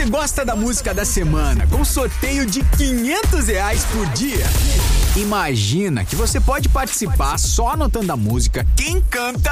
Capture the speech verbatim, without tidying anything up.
você gosta da música da semana com sorteio de quinhentos reais por dia? Imagina que você pode participar só anotando a música, quem canta